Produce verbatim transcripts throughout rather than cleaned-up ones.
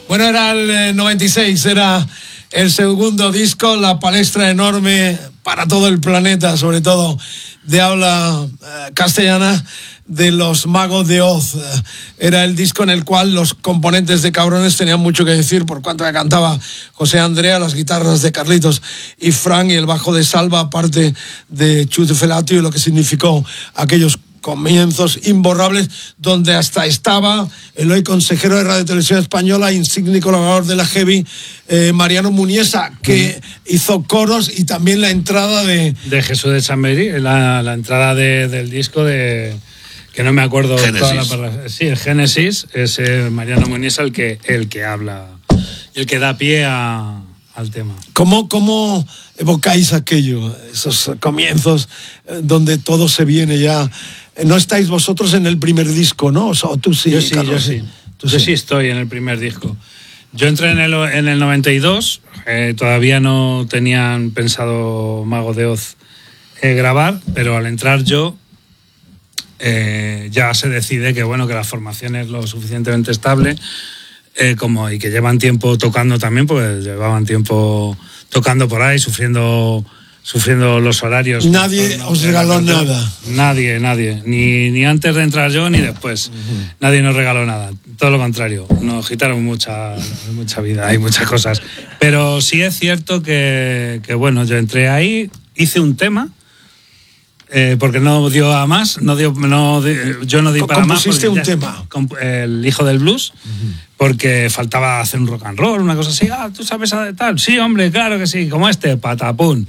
Bueno, era el eh, noventa y seis, era el segundo disco, la palestra enorme para todo el planeta, sobre todo de habla eh, castellana, de los Magos de Oz. Era el disco en el cual los componentes de Cabrones tenían mucho que decir, por cuanto que cantaba José Andrea, las guitarras de Carlitos y Fran y el bajo de Salva, aparte de Chute Felatio, y lo que significó aquellos comienzos imborrables, donde hasta estaba el hoy consejero de Radio Televisión Española, insigne colaborador de la Heavy, eh, Mariano Muniesa, que mm. hizo coros, y también la entrada de... De Jesús de Chamberí, la, la entrada de, del disco de... que no me acuerdo toda la palabra. Sí, el Génesis, es eh, Mariano Muniesa el que, el que habla, el que da pie a, al tema. ¿Cómo, ¿Cómo evocáis aquello, esos comienzos eh, donde todo se viene ya? No estáis vosotros en el primer disco, ¿no? O sea, tú sí, yo sí, Carlos, yo sí. Yo sí. sí estoy en el primer disco. Yo entré en el, en el noventa y dos, eh, todavía no tenían pensado Mago de Oz eh, grabar, pero al entrar yo eh, ya se decide que, bueno, que la formación es lo suficientemente estable eh, como, y que llevan tiempo tocando también, pues llevaban tiempo tocando por ahí, sufriendo... sufriendo los horarios. Nadie no, os regaló nada. Nadie, nadie. Ni, ni antes de entrar yo, ni después. Uh-huh. Nadie nos regaló nada. Todo lo contrario. Nos quitaron mucha, mucha vida y muchas cosas. Pero sí es cierto que, que bueno, yo entré ahí, hice un tema, eh, porque no dio a más. No dio, no, yo no di para más. ¿Compusiste un tema? El Hijo del Blues. Uh-huh. Porque faltaba hacer un rock and roll, una cosa así. Ah, ¿tú sabes de tal? Sí, hombre, claro que sí. Como este, patapún.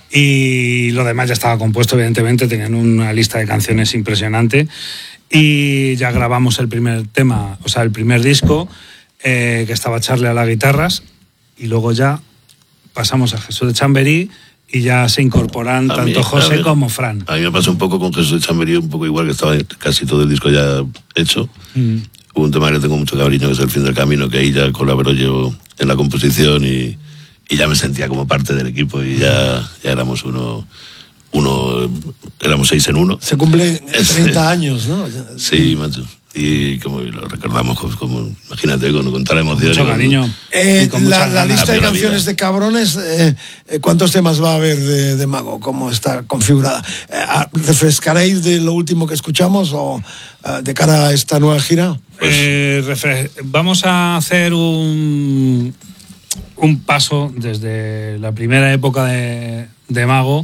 Y lo demás ya estaba compuesto, evidentemente, tenían una lista de canciones impresionante, y ya grabamos el primer tema, o sea, el primer disco, eh, que estaba Charlie a las guitarras, y luego ya pasamos a Jesús de Chamberí, y ya se incorporan a tanto mí, José mí, como Fran. A mí me pasó un poco con Jesús de Chamberí, un poco igual, que estaba casi todo el disco ya hecho. Mm. Hubo un tema que tengo mucho cariño, que es El fin del camino, que ahí ya colaboró yo en la composición, y Y ya me sentía como parte del equipo, y ya, ya éramos uno, uno, éramos seis en uno. Se cumplen treinta años, ¿no? Sí, macho. Y como lo recordamos, como, como imagínate, con, con tal emoción. Mucho cariño. Eh, la, la lista de canciones de Cabrones, eh, ¿cuántos temas va a haber de, de Mago? ¿Cómo está configurada? Eh, ¿Refrescaréis de lo último que escuchamos o uh, de cara a esta nueva gira? Pues, eh, refres- vamos a hacer un... un paso desde la primera época de, de Mago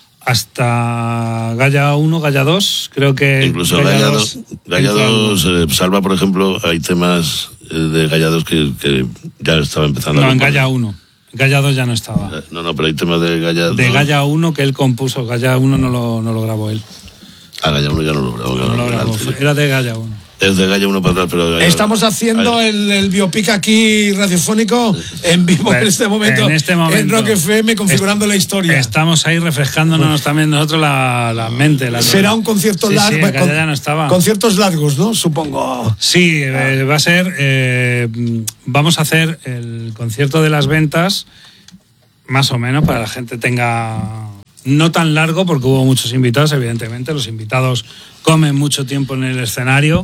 hasta Gaia uno, Gaia dos, creo que... Incluso Gaia dos, Gaia dos eh, Salva, por ejemplo, hay temas de Gaia dos que, que ya estaba empezando. No, a en Gaia uno. Gaia dos ya no estaba. No, no, pero hay temas de Gaia dos. De Gaia uno que él compuso, Gaia uno no lo, no lo grabó él. Ah, Gaia uno ya no lo grabó. No, no lo grabó, era de Gaia uno. Es de Gaia uno para atrás, pero... Gaia Estamos haciendo el, el biopic aquí radiofónico en vivo pues, en este momento. En este momento. En Rock F M, configurando est- la historia. Estamos ahí refrescándonos pues, también nosotros la, la mente. La Será un concierto sí, largo. Sí, con, ya no estaba. Conciertos largos, ¿no? Supongo. Sí, ah. eh, va a ser... Eh, vamos a hacer el concierto de las ventas, más o menos, para que la gente tenga... No tan largo, porque hubo muchos invitados, evidentemente. Los invitados comen mucho tiempo en el escenario,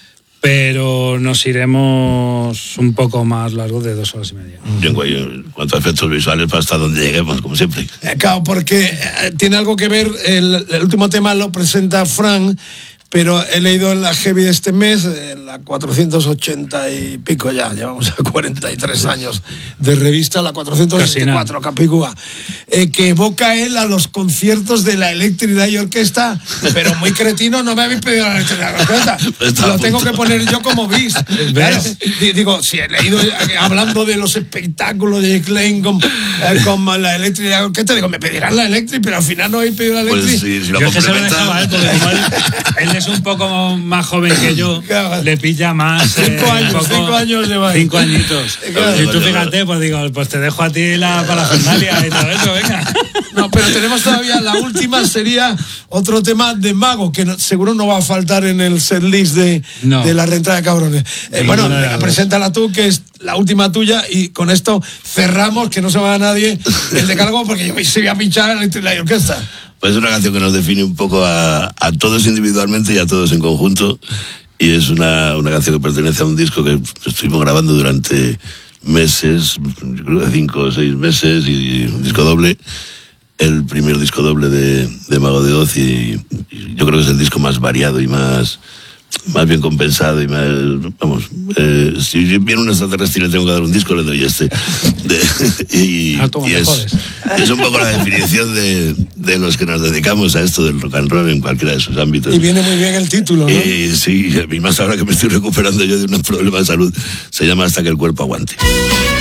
pero nos iremos un poco más largo, de dos horas y media. En cuanto a efectos visuales, para hasta donde lleguemos, como siempre. Eh, claro, porque eh, tiene algo que ver, el, el último tema lo presenta Fran, pero he leído en la Heavy de este mes, en la cuatrocientos ochenta y pico ya, llevamos a cuarenta y tres años de revista, la cuatrocientos veinticuatro, Capicúa, eh, que evoca él a los conciertos de la Electric Light Orquesta, pero muy cretino, no me habéis pedido la Electric Light Orquesta, lo tengo que poner yo como bis. Claro, digo, si he leído hablando de los espectáculos de Klein con, eh, con la Electric Light Orquesta, digo, me pedirán la Electric, pero al final no habéis pedido la Electric. Pues sí, si lo yo es que se lo dejaba él, porque como él, él es un poco más joven que yo, claro, le pilla más. Cinco eh, años, poco, cinco años lleva. Cinco añitos. Claro, y tú fíjate, pues digo, pues te dejo a ti la parafernalia y todo eso, venga. No, pero tenemos todavía la última, sería otro tema de Mago, que no, seguro no va a faltar en el setlist de, no. de la reentrada de Cabrones. Eh, sí, bueno, no, preséntala tú, que es la última tuya, y con esto cerramos, que no se vaya nadie el decálogo, porque yo se voy a pinchar en la orquesta. Pues es una canción que nos define un poco a, a todos individualmente y a todos en conjunto, y es una, una canción que pertenece a un disco que estuvimos grabando durante meses, yo creo que cinco o seis meses, y un disco doble, el primer disco doble de, de Mago de Oz, y, y yo creo que es el disco más variado y más, más bien compensado y más, vamos, eh, si viene un extraterrestre y le tengo que dar un disco, le doy este. De, y ah, toma, y es, es un poco la definición de, de los que nos dedicamos a esto del rock and roll en cualquiera de sus ámbitos. Y viene muy bien el título, ¿no? Y sí, y más ahora que me estoy recuperando yo de unos problemas de salud, se llama Hasta que el cuerpo aguante.